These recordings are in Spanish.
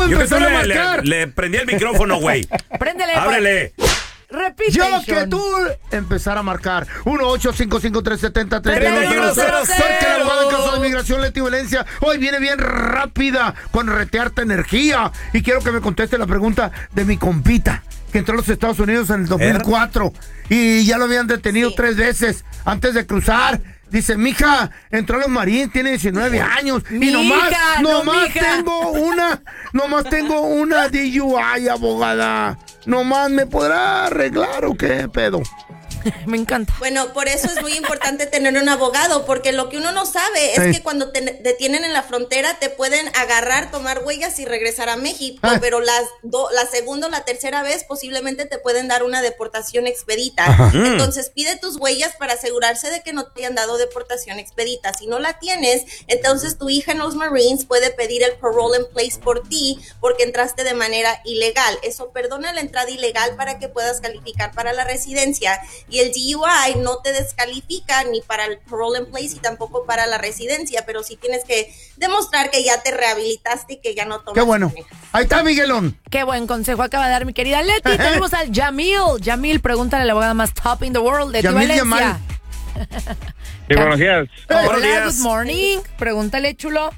empezar a marcar. Le prendí el micrófono, güey. Préndele. Ábrele. Repite. Yo que tú empezar a marcar 1-855-370-3100 porque la abogada en caso de migración, Leti Valencia hoy viene bien rápida con retearte energía y quiero que me conteste la pregunta de mi compita que entró a los Estados Unidos en el 2004 y ya lo habían detenido 3 veces antes de cruzar. Dice, mija, entró a los Marines, tiene 19 años y nomás tengo una DUI, abogada. ¿Nomás me podrá arreglar o qué pedo? Me encanta. Bueno, por eso es muy importante tener un abogado, porque lo que uno no sabe es que cuando te detienen en la frontera te pueden agarrar, tomar huellas y regresar a México, pero la segunda o la tercera vez posiblemente te pueden dar una deportación expedita. Entonces pide tus huellas para asegurarse de que no te hayan dado deportación expedita. Si no la tienes, entonces tu hija en los Marines puede pedir el parole in place por ti porque entraste de manera ilegal. Eso perdona la entrada ilegal para que puedas calificar para la residencia. Y el DUI no te descalifica ni para el parole in place y tampoco para la residencia, pero sí tienes que demostrar que ya te rehabilitaste y que ya no tomas. Qué bueno. Ahí está, Miguelón. Qué buen consejo acaba de dar mi querida Leti. Tenemos al Yamil. Yamil, pregúntale a la abogada más top in the world de Yamil Valencia. Yamal. Sí, buenos días. Hola, good morning. Pregúntale, chulo.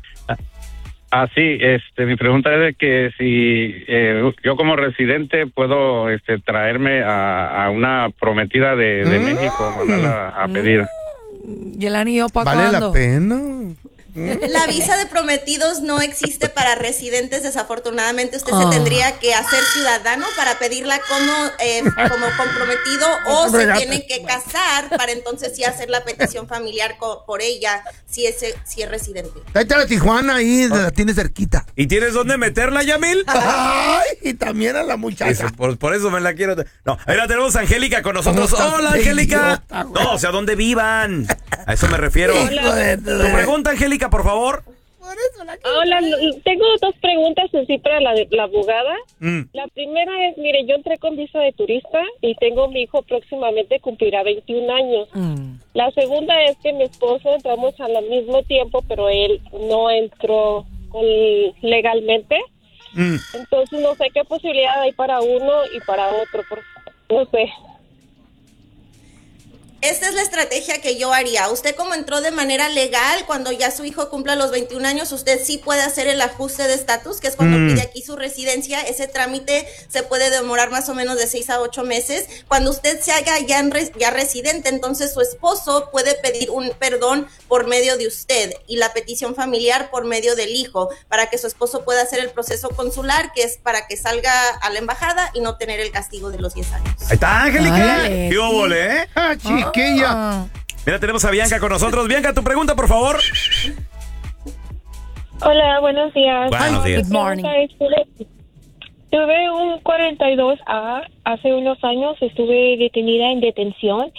Sí, mi pregunta es de que si yo como residente puedo traerme a una prometida de México, mandarla a pedir. ¿Y el anillo para ¿Vale cuándo? la pena? La visa de prometidos no existe para residentes, desafortunadamente. Usted se tendría que hacer ciudadano para pedirla como comprometido o se tiene que casar para entonces sí hacer la petición familiar por ella si es residente. Ahí está la Tijuana, ahí la tienes cerquita. ¿Y tienes dónde meterla, Yamil? Ay, y también a la muchacha. Por eso me la quiero. No, ahí la tenemos a Angélica con nosotros. Hola, Angélica. No, o sea, ¿dónde vivan? A eso me refiero. Tu pregunta, Angélica, por favor. Hola, tengo 2 preguntas así para la abogada. La primera es, mire, yo entré con visa de turista y tengo mi hijo próximamente cumplirá 21 años. La segunda es que mi esposo entramos al mismo tiempo, pero él no entró legalmente. Entonces no sé qué posibilidad hay para uno y para otro, no sé. Esta es la estrategia que yo haría. Usted como entró de manera legal, cuando ya su hijo cumpla los 21 años, usted sí puede hacer el ajuste de estatus, que es cuando pide aquí su residencia. Ese trámite se puede demorar más o menos de 6 a 8 meses. Cuando usted se haga ya residente, entonces su esposo puede pedir un perdón por medio de usted y la petición familiar por medio del hijo, para que su esposo pueda hacer el proceso consular, que es para que salga a la embajada y no tener el castigo de los 10 años. Ahí está, Angélica. Ay, ¿Qué óvole, eh? Chiquilla. Mira, tenemos a Bianca con nosotros. Bianca, tu pregunta, por favor. Hola, buenos días. Buenos días. Good morning. Tuve un 42A hace unos años, estuve detenida en detención.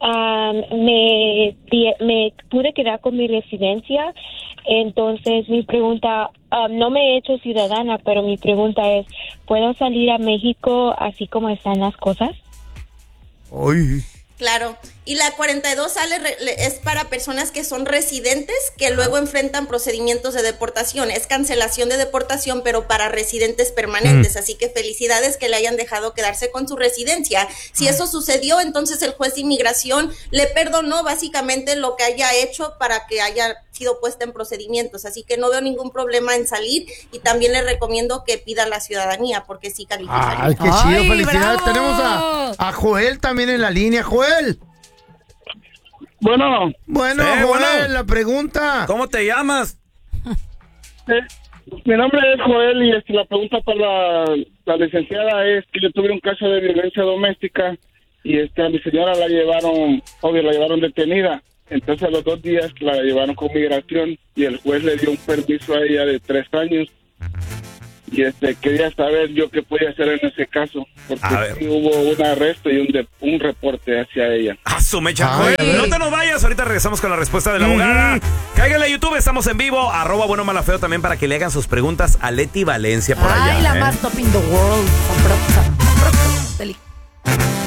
Me pude quedar con mi residencia. Entonces mi pregunta, no me he hecho ciudadana, pero mi pregunta es, ¿puedo salir a México así como están las cosas? Ay. Claro, y la 42 es para personas que son residentes que luego enfrentan procedimientos de deportación. Es cancelación de deportación, pero para residentes permanentes. Así que felicidades que le hayan dejado quedarse con su residencia. Si eso sucedió, entonces el juez de inmigración le perdonó básicamente lo que haya hecho para que haya sido puesta en procedimientos. Así que no veo ningún problema en salir y también le recomiendo que pida la ciudadanía porque sí califica. Ay, qué chido, Ay, felicidades. bravo. Tenemos a Joel también en la línea. Joel. Bueno, Bueno, Joel, bueno. la pregunta. ¿Cómo te llamas? mi nombre es Joel y la pregunta para la licenciada es que yo tuve un caso de violencia doméstica y a mi señora la llevaron detenida. Entonces a los 2 días la llevaron con migración y el juez le dio un permiso a ella de 3 años. Y quería saber yo qué podía hacer en ese caso, porque sí hubo un arresto y un reporte hacia ella. Su mecha, Joel. No te nos vayas, ahorita regresamos con la respuesta de la abogada. Cáiganle a YouTube, estamos en vivo, @buenomalafeo también para que le hagan sus preguntas a Leti Valencia por allá. Ay, la más top in the world. Con